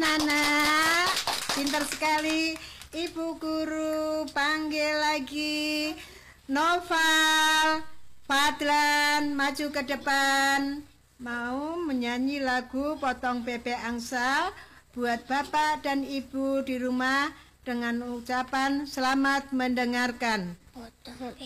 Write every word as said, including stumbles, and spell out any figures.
anak-anak, pintar sekali. Ibu guru panggil lagi Noval, Fadlan, maju ke depan. Mau menyanyi lagu Potong Bebek Angsa buat bapak dan ibu di rumah dengan ucapan selamat mendengarkan. Potong